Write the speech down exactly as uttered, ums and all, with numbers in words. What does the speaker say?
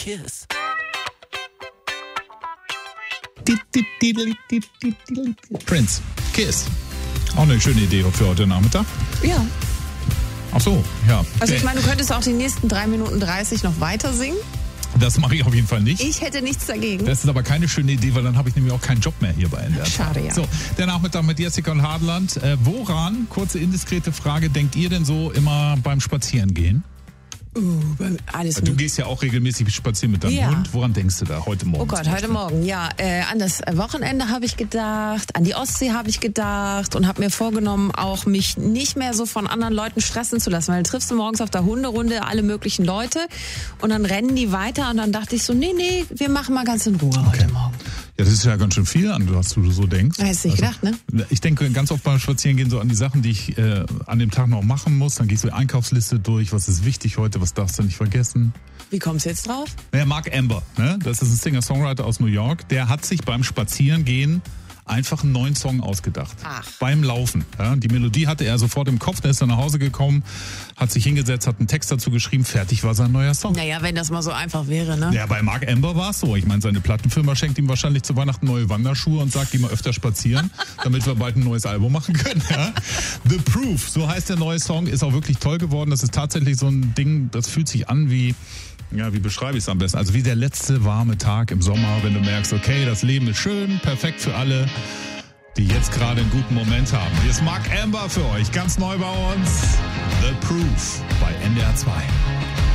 Kiss. Prince, Kiss. Auch eine schöne Idee für heute Nachmittag. Ja. Ach so, ja. Also ich meine, du könntest auch die nächsten drei Minuten dreißig noch weiter singen. Das mache ich auf jeden Fall nicht. Ich hätte nichts dagegen. Das ist aber keine schöne Idee, weil dann habe ich nämlich auch keinen Job mehr hier bei N D R. Schade, ja. So, der Nachmittag mit Jessica und Hartland. Äh, woran, kurze indiskrete Frage, denkt ihr denn so immer beim Spazierengehen? Uh, alles Du gehst ja auch regelmäßig spazieren mit deinem Ja. Hund. Woran denkst du da heute Morgen? Oh Gott, zum heute Beispiel? Morgen, ja. Äh, an das Wochenende habe ich gedacht, an die Ostsee habe ich gedacht und habe mir vorgenommen, auch mich nicht mehr so von anderen Leuten stressen zu lassen. Weil du triffst du morgens auf der Hunderunde alle möglichen Leute und dann rennen die weiter und dann dachte ich so, nee, nee, wir machen mal ganz in Ruhe Okay. heute Morgen. Ja, das ist ja ganz schön viel, an was du so denkst. Hättest du nicht gedacht, ne? Ich denke ganz oft beim Spazierengehen so an die Sachen, die ich äh, an dem Tag noch machen muss. Dann gehst du die Einkaufsliste durch, was ist wichtig heute, was darfst du nicht vergessen. Wie kommst du jetzt drauf? Naja, Mark Amber, ne? Das ist ein Singer-Songwriter aus New York, der hat sich beim Spazierengehen einfach einen neuen Song ausgedacht. Ach. Beim Laufen. Ja? Die Melodie hatte er sofort im Kopf, der ist dann nach Hause gekommen, hat sich hingesetzt, hat einen Text dazu geschrieben, fertig war sein neuer Song. Naja, wenn das mal so einfach wäre, ne? Ja, bei Mark Amber war es so. Ich meine, seine Plattenfirma schenkt ihm wahrscheinlich zu Weihnachten neue Wanderschuhe und sagt, geh mal öfter spazieren, damit wir bald ein neues Album machen können. Ja? The Proof, so heißt der neue Song, ist auch wirklich toll geworden. Das ist tatsächlich so ein Ding, das fühlt sich an wie, ja, wie beschreibe ich es am besten? Also wie der letzte warme Tag im Sommer, wenn du merkst, okay, das Leben ist schön, perfekt für alle, die jetzt gerade einen guten Moment haben. Hier ist Mark Amber für euch, ganz neu bei uns. The Proof bei N D R zwei.